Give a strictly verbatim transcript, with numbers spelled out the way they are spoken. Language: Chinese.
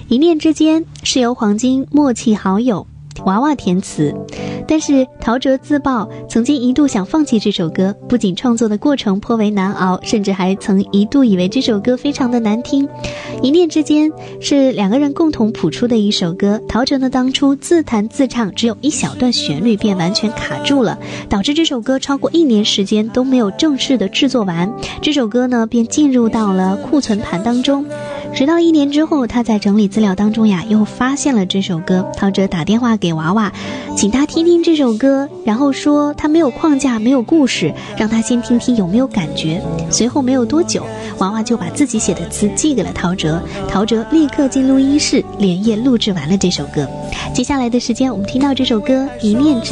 一念之间是由黄金默契好友娃娃填词，但是陶喆自曝曾经一度想放弃这首歌，不仅创作的过程颇为难熬，甚至还曾一度以为这首歌非常的难听。一念之间是两个人共同谱出的一首歌，陶喆呢当初自弹自唱，只有一小段旋律便完全卡住了，导致这首歌超过一年时间都没有正式的制作完，这首歌呢便进入到了库存盘当中。直到一年之后，他在整理资料当中呀，又发现了这首歌。陶喆打电话给娃娃，请他听听这首歌，然后说他没有框架，没有故事，让他先听听有没有感觉。随后没有多久，娃娃就把自己写的词寄给了陶喆，陶喆立刻进录音室，连夜录制完了这首歌。接下来的时间，我们听到这首歌《一念之间》。